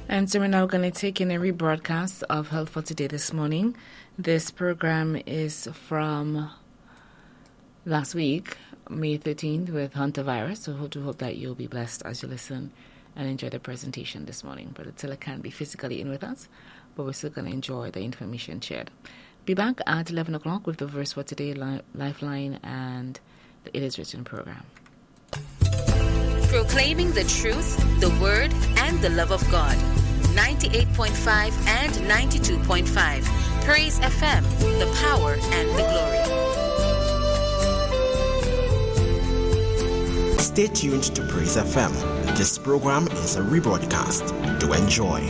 And so we're now going to take in a rebroadcast of Health for Today this morning. This program is from last week, May 13th, with Hunter Virus. So I hope that you'll be blessed as you listen and enjoy the presentation this morning. Brother Tiller can't be physically in with us, but we're still going to enjoy the information shared. Be back at 11 o'clock with the Verse for Today Lifeline and the It Is Written program. Proclaiming the truth, the word, and the love of God. 98.5 and 92.5. Praise FM, the power and the glory. Stay tuned to Praise FM. This program is a rebroadcast. Do enjoy.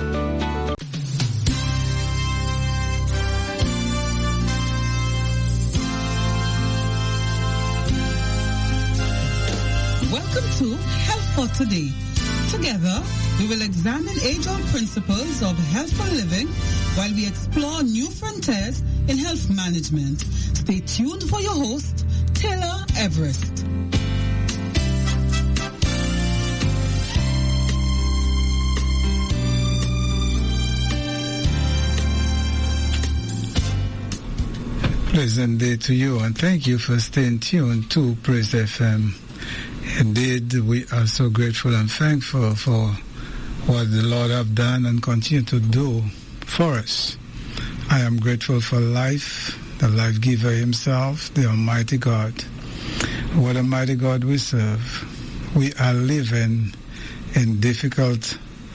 Welcome to Health for Today. Together, we will examine age-old principles of healthful living while we explore new frontiers in health management. Stay tuned for your host, Taylor Everest. Pleasant day to you, and thank you for staying tuned to Praise FM. Indeed, we are so grateful and thankful for what the Lord have done and continue to do for us. I am grateful for life, the life giver himself, the Almighty God. What a mighty God we serve. We are living in difficult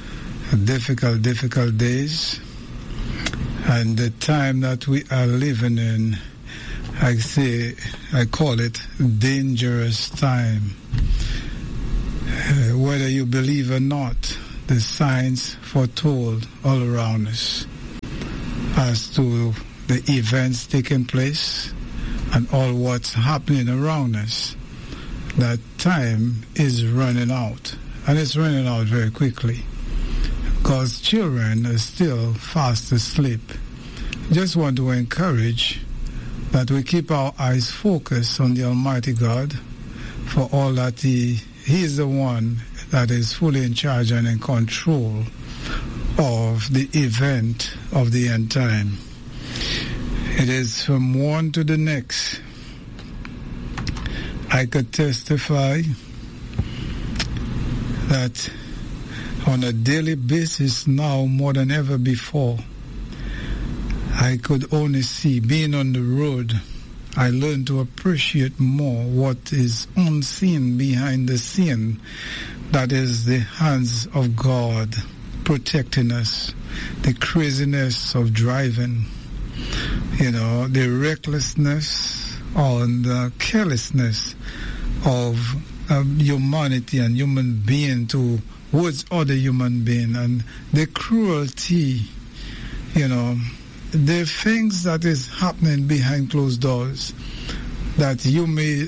days. And the time that we are living in, I call it dangerous time. Whether you believe or not, the signs foretold all around us as to the events taking place and all what's happening around us. That time is running out, and it's running out very quickly. God's children are still fast asleep. Just want to encourage that we keep our eyes focused on the Almighty God, for all that He is the one that is fully in charge and in control of the event of the end time. It is from one to the next. I could testify that on a daily basis now, more than ever before, I could only see, being on the road, I learned to appreciate more what is unseen behind the scene. That is the hands of God protecting us, the craziness of driving, the recklessness or the carelessness of humanity and human being towards other human being, and the cruelty, the things that is happening behind closed doors that you may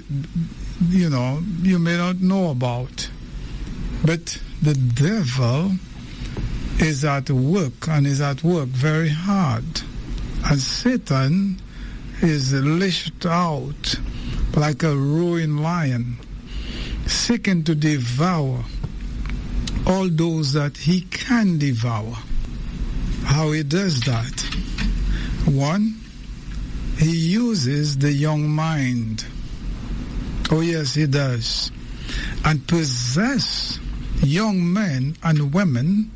not know about. But the devil is at work, and is at work very hard. And Satan is lashed out like a roaring lion, seeking to devour all those that he can devour. How he does that? One, he uses the young mind. Oh yes, he does. And possess young men and women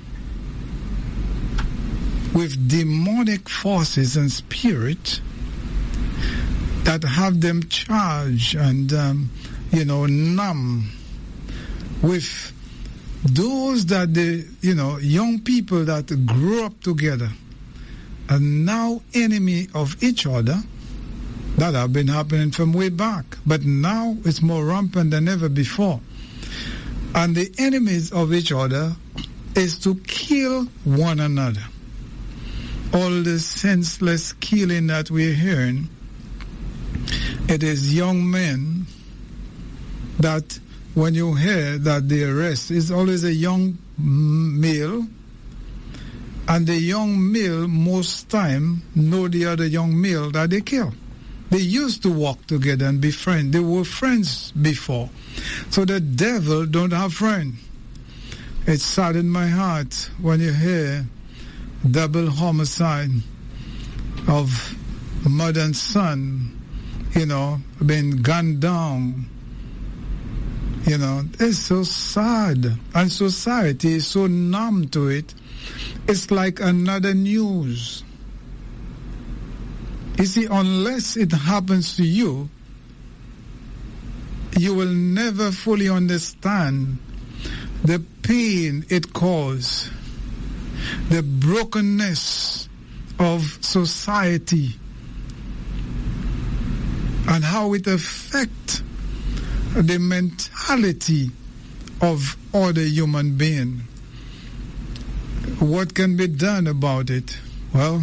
with demonic forces and spirit that have them charged and, numb with those that young people that grew up together are now enemy of each other. That have been happening from way back, but now it's more rampant than ever before. And the enemies of each other is to kill one another. All the senseless killing that we're hearing, it is young men that when you hear that the arrest is always a young male, and the young male most time know the other young male that they kill. They used to walk together and be friends. They were friends before. So the devil don't have friends. It saddened my heart when you hear double homicide of mother and son, being gunned down. It's so sad. And society is so numb to it. It's like another news. You see, unless it happens to you, you will never fully understand the pain it causes, the brokenness of society, and how it affects the mentality of other human beings. What can be done about it? Well,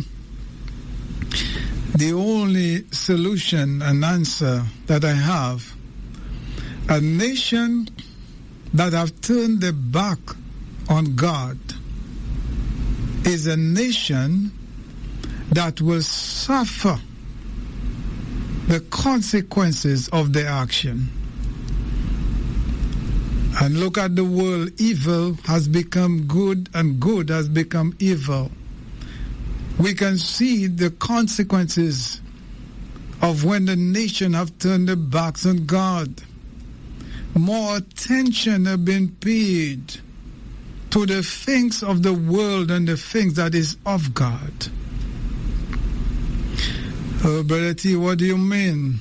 the only solution and answer that I have, a nation that have turned their back on God is a nation that will suffer the consequences of their action. And look at the world. Evil has become good and good has become evil. We can see the consequences of when the nation have turned their backs on God. More attention have been paid to the things of the world and the things that is of God. Oh, Brother T, what do you mean?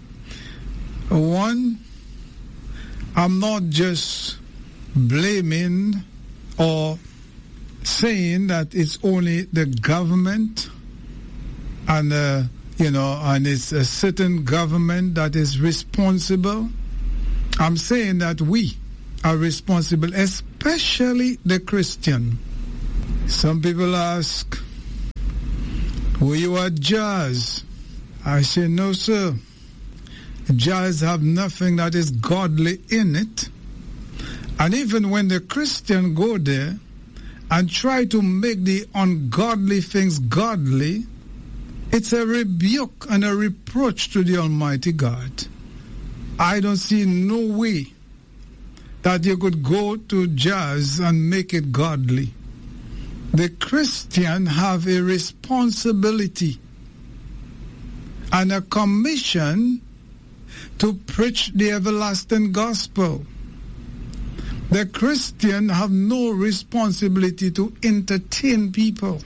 One, I'm not just blaming or saying that it's only the government and and it's a certain government that is responsible. I'm saying that we are responsible, especially the Christian. Some people ask, were you at jazz? I say, no, sir. Jazz have nothing that is godly in it. And even when the Christian go there and try to make the ungodly things godly, it's a rebuke and a reproach to the Almighty God. I don't see no way that you could go to jazz and make it godly. The Christian have a responsibility and a commission to preach the everlasting gospel. The Christian have no responsibility to entertain people.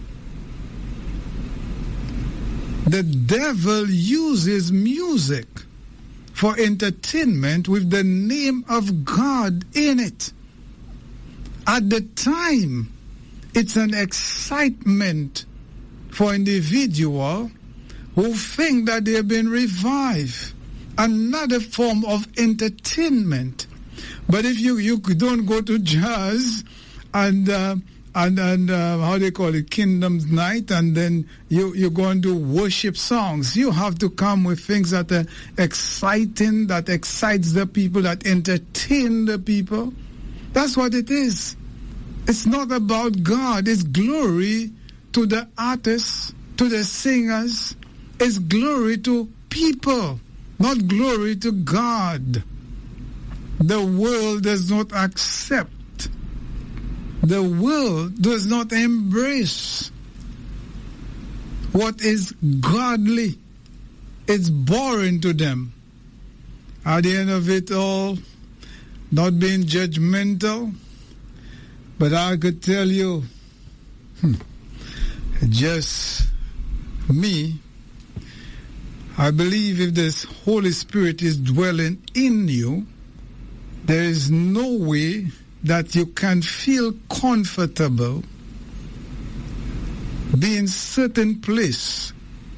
The devil uses music for entertainment with the name of God in it. At the time, it's an excitement for individuals who think that they have been revived. Another form of entertainment. But if you don't go to jazz and how they call it, Kingdom's Night, and then you go and do worship songs, you have to come with things that are exciting, that excites the people, that entertain the people. That's what it is. It's not about God. It's glory to the artists, to the singers. It's glory to people, not glory to God. The world does not accept. The world does not embrace what is godly. It's boring to them. At the end of it all, not being judgmental, but I could tell you, just me, I believe if this Holy Spirit is dwelling in you, there is no way that you can feel comfortable being in certain place,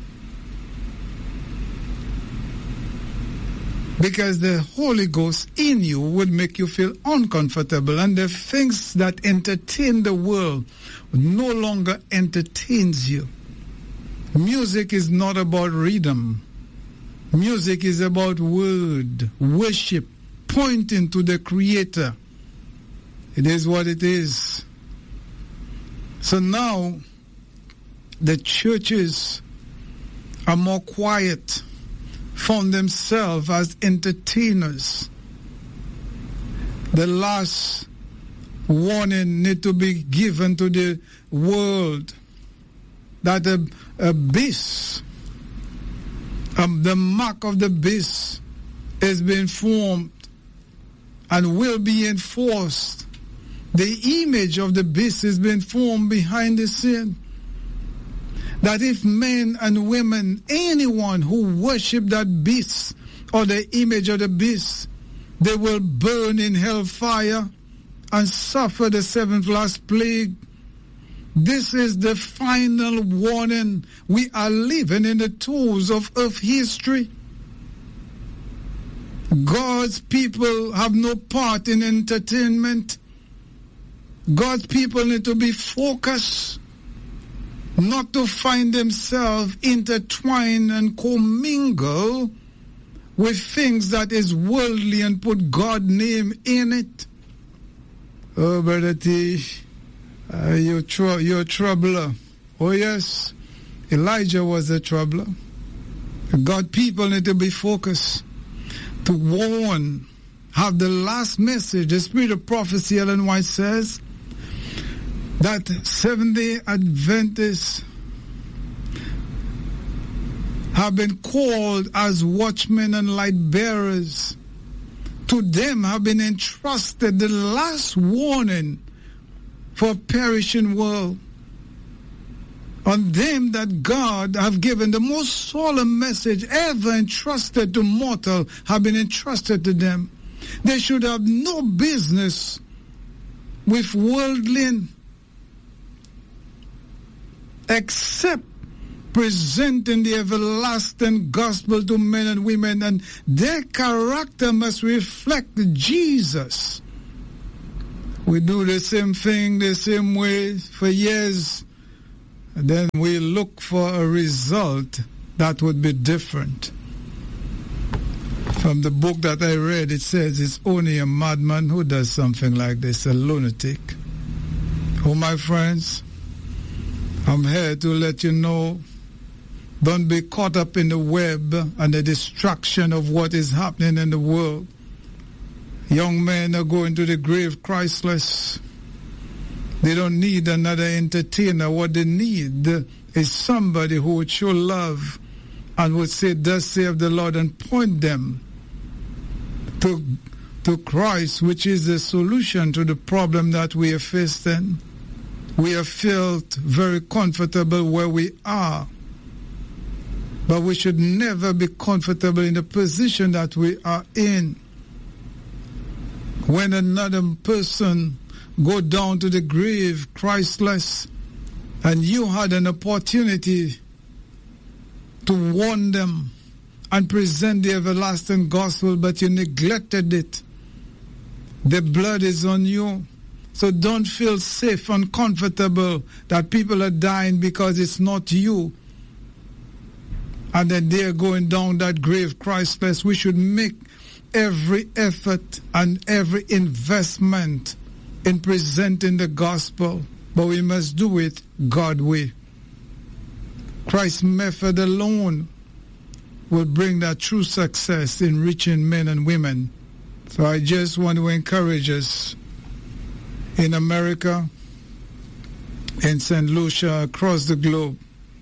because the Holy Ghost in you would make you feel uncomfortable, and the things that entertain the world no longer entertains you. Music is not about rhythm. Music is about word, worship, pointing to the Creator. It is what it is. So now, the churches are more quiet, found themselves as entertainers. The last warning need to be given to the world that a beast, the mark of the beast is being formed and will be enforced. The image of the beast is being formed behind the scene. That if men and women, anyone who worship that beast or the image of the beast, they will burn in hellfire and suffer the seventh last plague. This is the final warning. We are living in the tools of earth history. God's people have no part in entertainment. God's people need to be focused, not to find themselves intertwined and commingle with things that is worldly and put God's name in it. Oh, Brother T, you're a troubler. Oh, yes, Elijah was a troubler. God people need to be focused, to warn, have the last message. The spirit of prophecy, Ellen White says, that Seventh-day Adventists have been called as watchmen and light bearers. To them have been entrusted the last warning for a perishing world. On them that God have given the most solemn message ever entrusted to mortal have been entrusted to them. They should have no business with worldling except presenting the everlasting gospel to men and women, and their character must reflect Jesus. We do the same thing the same way for years, and then we look for a result that would be different. From the book that I read, it says it's only a madman who does something like this, a lunatic. Oh, my friends, I'm here to let you know, don't be caught up in the web and the distraction of what is happening in the world. Young men are going to the grave Christless. They don't need another entertainer. What they need is somebody who would show love and would say, thus saith the Lord, and point them to Christ, which is the solution to the problem that we are facing. We have felt very comfortable where we are, but we should never be comfortable in the position that we are in. When another person go down to the grave Christless, and you had an opportunity to warn them and present the everlasting gospel, but you neglected it, the blood is on you. So don't feel safe and comfortable that people are dying because it's not you. And then they're going down that grave Christless. We should make every effort and every investment in presenting the gospel, but we must do it God's way. Christ's method alone will bring that true success in reaching men and women. So I just want to encourage us in America, in St. Lucia, across the globe,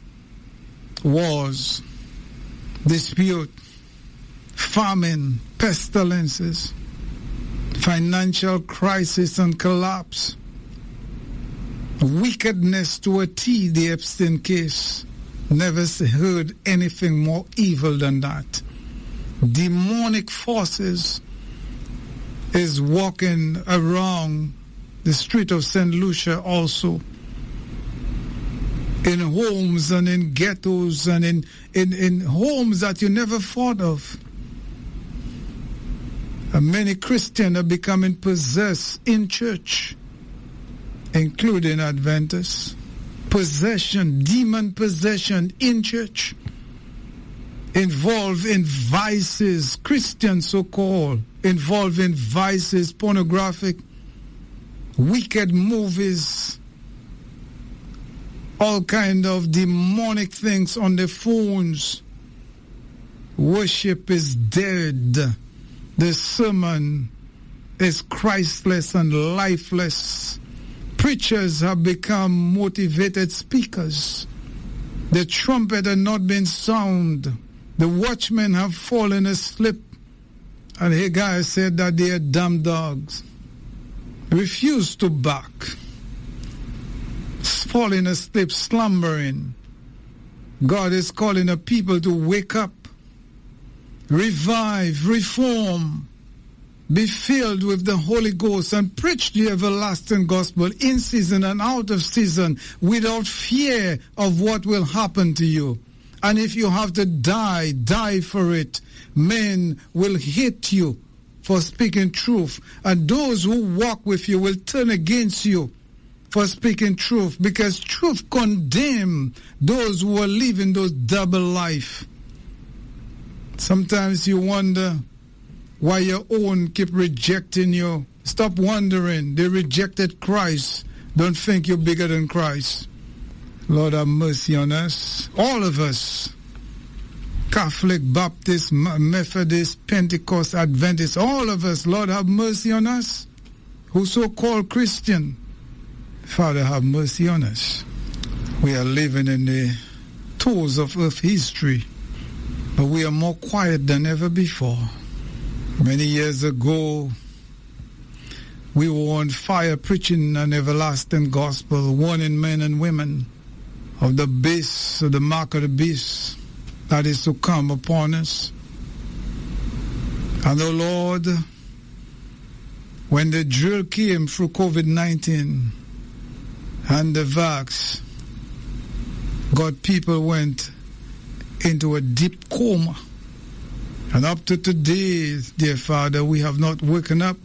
wars, dispute, famine, pestilences, financial crisis and collapse, wickedness to a T, the Epstein case. Never heard anything more evil than that. Demonic forces is walking around the street of St. Lucia also, in homes and in ghettos and in homes that you never thought of. And many Christians are becoming possessed in church, including Adventists. Possession, demon possession in church. Involved in vices, Christian so-called, involved in vices, pornographic, wicked movies, all kind of demonic things on the phones. Worship is dead. The sermon is Christless and lifeless. Preachers have become motivated speakers. The trumpet had not been sound. The watchmen have fallen asleep. And Haggai said that they are dumb dogs. Refuse to bark. Falling asleep, slumbering. God is calling the people to wake up, revive, reform, be filled with the Holy Ghost and preach the everlasting gospel in season and out of season without fear of what will happen to you. And if you have to die, die for it. Men will hate you for speaking truth, and those who walk with you will turn against you for speaking truth, because truth condemns those who are living those double life. Sometimes you wonder why your own keep rejecting you. Stop wondering. They rejected Christ. Don't think you're bigger than Christ. Lord, have mercy on us. All of us. Catholic, Baptist, Methodist, Pentecost, Adventist, all of us. Lord, have mercy on us. Who so-called Christian. Father, have mercy on us. We are living in the toes of earth history, but we are more quiet than ever before. Many years ago, we were on fire preaching an everlasting gospel, warning men and women of the beast, of the mark of the beast that is to come upon us. And, oh Lord, when the drill came through COVID-19 and the vax, God, people went into a deep coma. And up to today, dear Father, we have not woken up.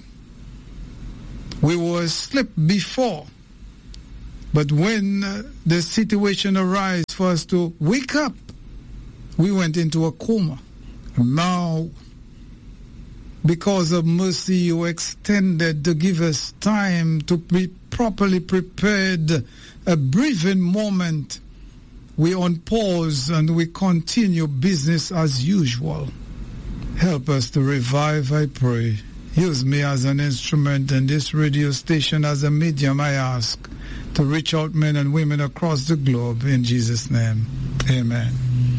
We were asleep before. But when the situation arose for us to wake up, we went into a coma. And now, because of mercy, you extended to give us time to be properly prepared, a breathing moment. We on pause and we continue business as usual. Help us to revive, I pray. Use me as an instrument and this radio station as a medium, I ask, to reach out men and women across the globe. In Jesus' name, amen.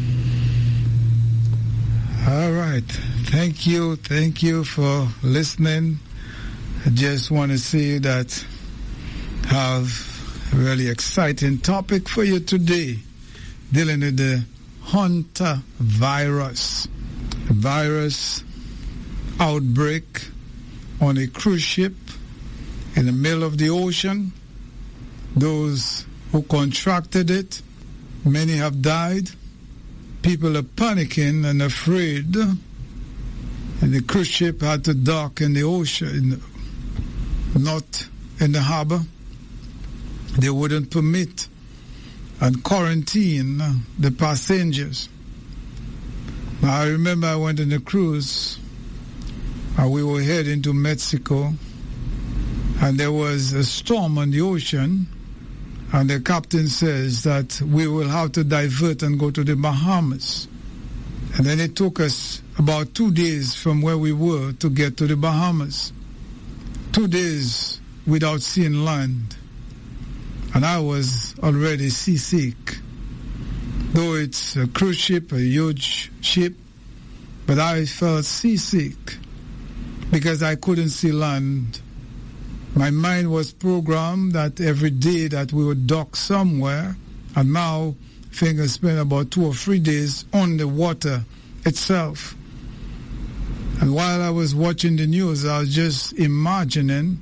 All right. Thank you for listening. I just want to say that I have a really exciting topic for you today, dealing with the Hunter virus. A virus outbreak on a cruise ship in the middle of the ocean. Those who contracted it, many have died. People are panicking and afraid. And the cruise ship had to dock in the ocean, not in the harbor. They wouldn't permit and quarantine the passengers. I remember I went on a cruise and we were heading to Mexico, and there was a storm on the ocean, and the captain says that we will have to divert and go to the Bahamas. And then it took us about 2 days from where we were to get to the Bahamas. 2 days without seeing land. And I was already seasick. Though it's a cruise ship, a huge ship, but I felt seasick because I couldn't see land. My mind was programmed that every day that we would dock somewhere, and now I think I spent about 2 or 3 days on the water itself. And while I was watching the news, I was just imagining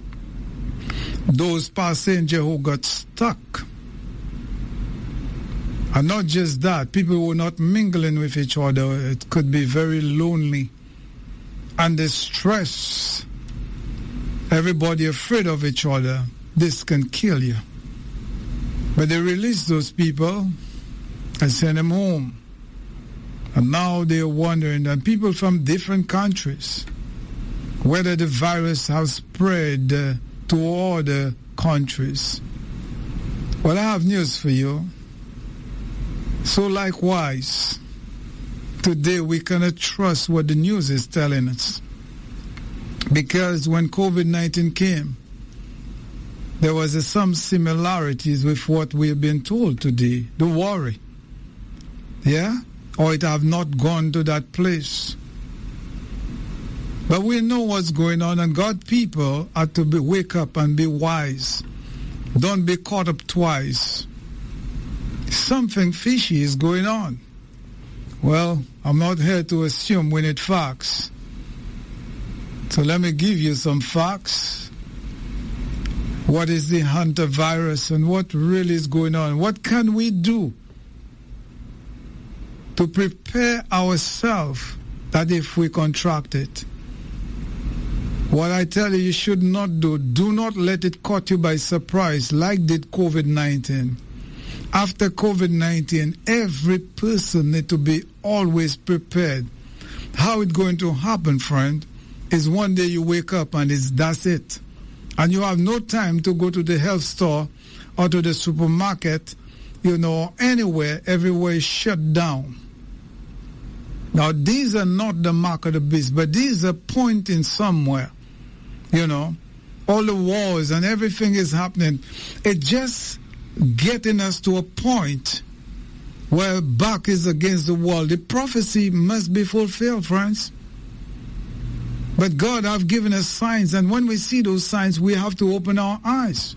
those passengers who got stuck. And not just that, people were not mingling with each other. It could be very lonely. And the stress, everybody afraid of each other, this can kill you. But they released those people and sent them home. And now they are wondering, and people from different countries, whether the virus has spread to other countries. Well, I have news for you. So likewise, today we cannot trust what the news is telling us. Because when COVID-19 came, there was some similarities with what we have been told today, the worry. Yeah? Or it have not gone to that place. But we know what's going on, and God people are to wake up and be wise. Don't be caught up twice. Something fishy is going on. Well, I'm not here to assume we need facts. So let me give you some facts. What is the hantavirus and what really is going on? What can we do to prepare ourselves that if we contract it? What I tell you should not do not let it caught you by surprise like did COVID-19. After COVID-19, every person need to be always prepared. How it's going to happen, friend, is one day you wake up and that's it. And you have no time to go to the health store or to the supermarket, anywhere, everywhere is shut down. Now, these are not the mark of the beast, but these are pointing somewhere. All the wars and everything is happening. It just getting us to a point where back is against the wall. The prophecy must be fulfilled, friends. But God have given us signs, and when we see those signs, we have to open our eyes.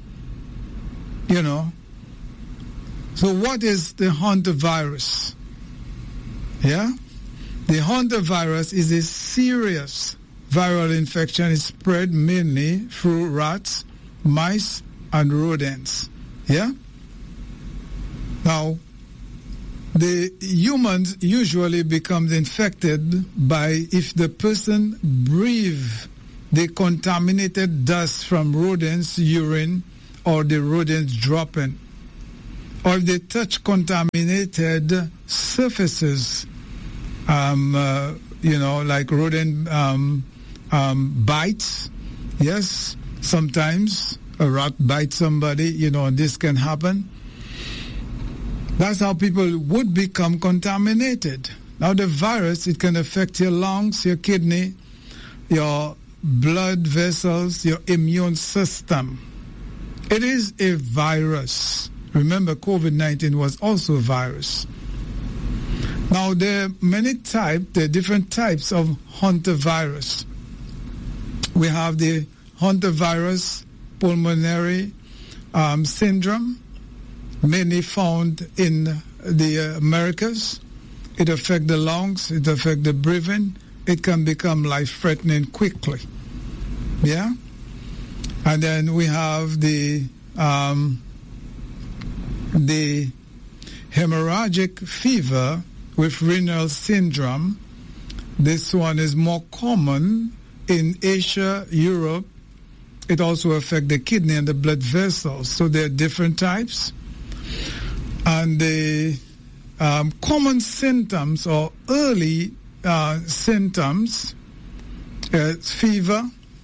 So what is the hantavirus? Yeah? The hantavirus is a serious viral infection. It's spread mainly through rats, mice, and rodents. Yeah? Now, the humans usually become infected if the person breathes the contaminated dust from rodents' urine or the rodents dropping, or if they touch contaminated surfaces, like rodent bites. Yes, sometimes a rat bites somebody, and this can happen. That's how people would become contaminated. Now the virus, it can affect your lungs, your kidney, your blood vessels, your immune system. It is a virus. Remember, COVID-19 was also a virus. Now there are different types of hantavirus. We have the hantavirus pulmonary syndrome, mainly found in the Americas. It affects the lungs, it affects the breathing. It can become life-threatening quickly. Yeah? And then we have the hemorrhagic fever with renal syndrome. This one is more common in Asia, Europe. It also affects the kidney and the blood vessels. So there are different types. And the common symptoms or early symptoms, fever,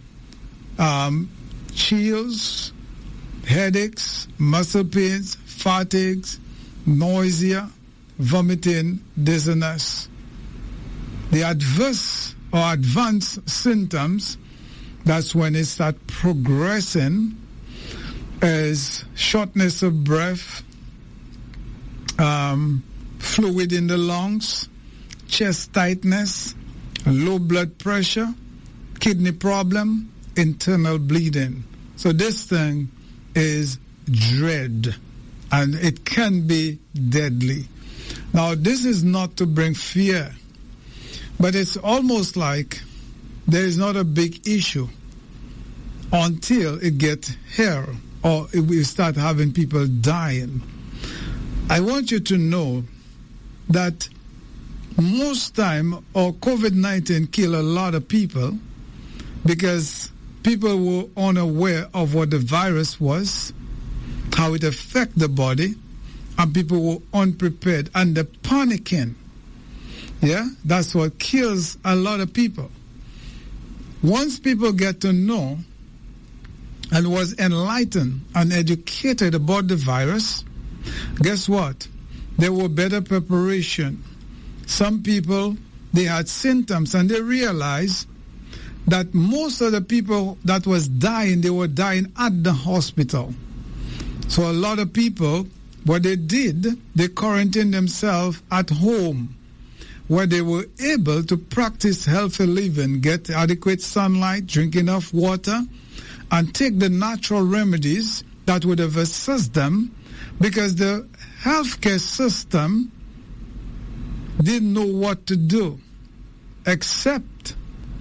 chills, headaches, muscle pains, fatigues, nausea, vomiting, dizziness. The adverse or advanced symptoms, that's when it starts progressing, is shortness of breath, fluid in the lungs, chest tightness, low blood pressure, kidney problem, internal bleeding. So this thing is dread, and it can be deadly. Now, this is not to bring fear, but it's almost like there is not a big issue until it gets here or we start having people dying. I want you to know that most time COVID-19 kill a lot of people because people were unaware of what the virus was, how it affects the body, and people were unprepared and they're panicking. Yeah, that's what kills a lot of people. Once people get to know and was enlightened and educated about the virus, guess what? There were better preparation. Some people, they had symptoms and they realized that most of the people that was dying, they were dying at the hospital. So a lot of people, what they did, they quarantined themselves at home, where they were able to practice healthy living, get adequate sunlight, drink enough water, and take the natural remedies that would have assisted them, because the healthcare system didn't know what to do except,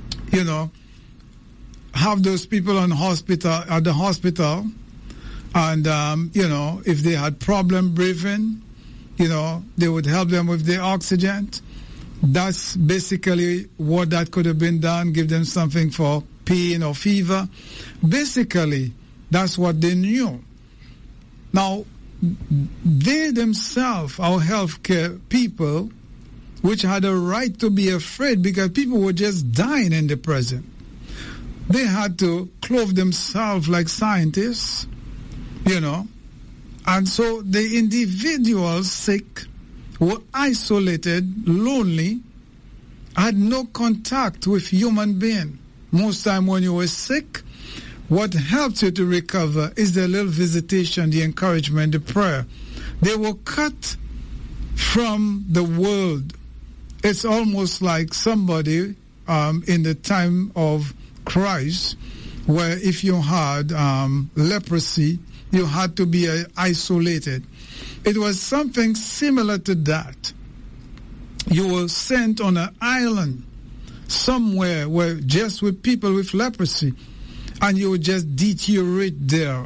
have those people at the hospital, and, if they had problem breathing, they would help them with their oxygen. That's basically what that could have been done, give them something for pain or fever. Basically, that's what they knew. Now, they themselves, our healthcare people, which had a right to be afraid because people were just dying in the present. They had to clothe themselves like scientists, And so the individuals sick were isolated, lonely, had no contact with human being. Most time when you were sick, what helps you to recover is the little visitation, the encouragement, the prayer. They were cut from the world. It's almost like somebody in the time of Christ, where if you had leprosy, you had to be isolated. It was something similar to that. You were sent on an island somewhere where just with people with leprosy, and you would just deteriorate there.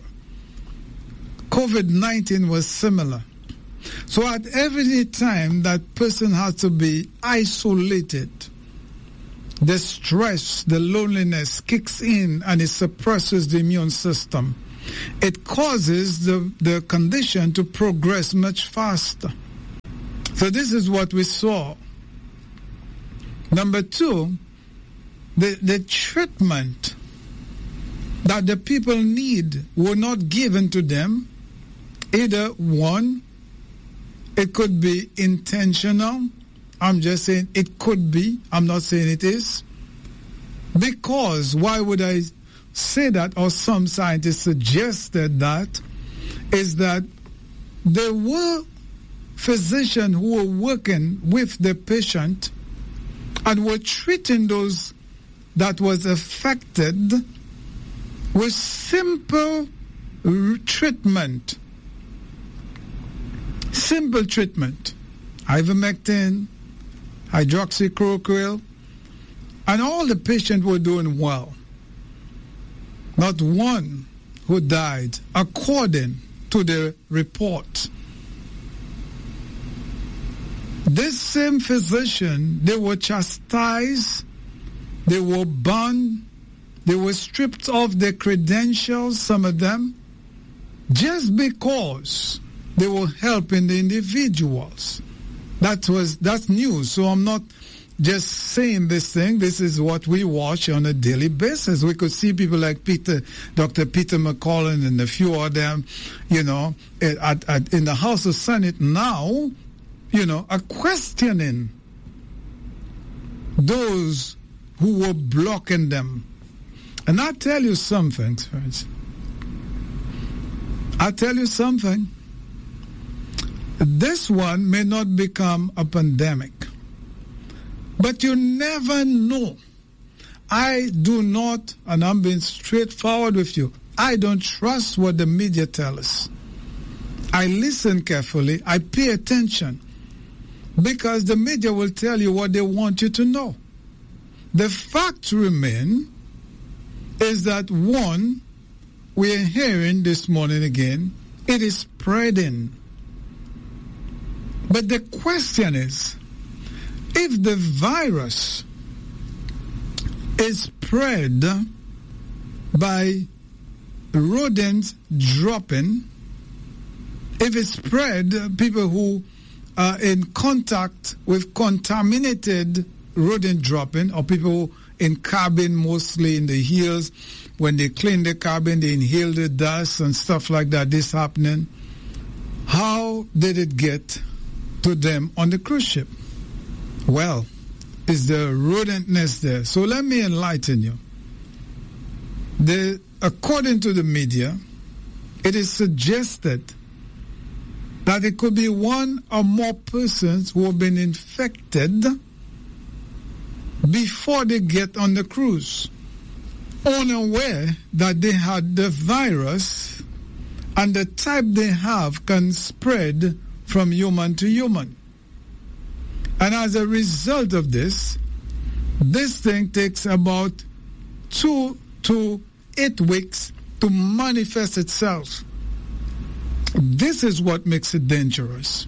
COVID-19 was similar. So at every time that person has to be isolated, the stress, the loneliness kicks in and it suppresses the immune system. It causes the condition to progress much faster. So this is what we saw. Number two, the treatment that the people need were not given to them. Either one, it could be intentional. I'm just saying it could be. I'm not saying it is. Because why would I say that, or some scientists suggested that, is that there were physicians who were working with the patient and were treating those that was affected with simple treatment. Simple treatment. Ivermectin, hydroxychloroquine, and all the patients were doing well. Not one who died, according to the report. This same physician, they were chastised, they were banned, they were stripped of their credentials, some of them, just because they were helping the individuals. That's news. So I'm not just saying this thing. This is what we watch on a daily basis. We could see people like Dr. Peter McCollum and a few of them, in the House of Senate now, are questioning those who were blocking them. And I'll tell you something, friends. I'll tell you something. This one may not become a pandemic, but you never know. I do not, and I'm being straightforward with you, I don't trust what the media tell us. I listen carefully, I pay attention, because the media will tell you what they want you to know. The fact remains is that, one, we are hearing this morning again, it is spreading. But the question is, if the virus is spread by rodents dropping, if it's spread, people who are in contact with contaminated rodent dropping, or people in cabin, mostly in the hills, when they clean the cabin, they inhale the dust and stuff like that, this happening, how did it get to them on the cruise ship? Well, is the rodent nest there? So let me enlighten you. according to the media, it is suggested that it could be one or more persons who have been infected before they get on the cruise, unaware that they had the virus and the type they have can spread from human to human. And as a result of this thing takes about 2 to 8 weeks to manifest itself. This is what makes it dangerous.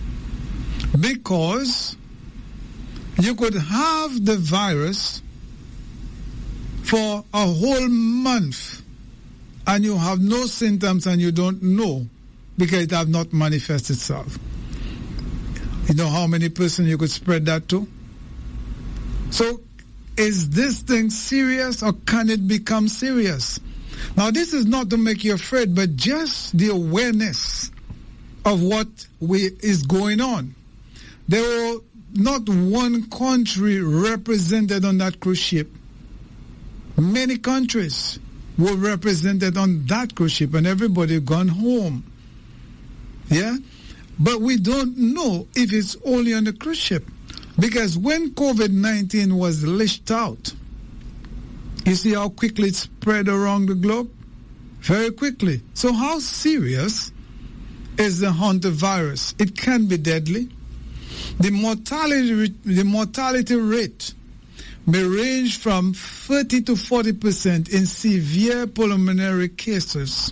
Because you could have the virus for a whole month and you have no symptoms and you don't know because it have not manifested itself. You know how many persons you could spread that to? So is this thing serious or can it become serious? Now, this is not to make you afraid, but just the awareness of what is going on. There were not one country represented on that cruise ship. Many countries were represented on that cruise ship, and everybody gone home. Yeah? But we don't know if it's only on the cruise ship. Because when COVID-19 was leashed out, you see how quickly it spread around the globe? Very quickly. So how serious is the hantavirus? It can be deadly. The mortality rate may range from 30 to 40% in severe pulmonary cases.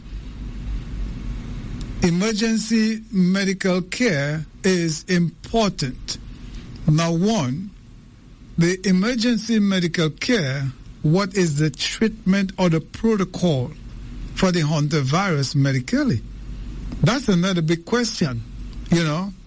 Emergency medical care is important. Now, one, the emergency medical care, what is the treatment or the protocol for the hantavirus medically? That's another big question, you know.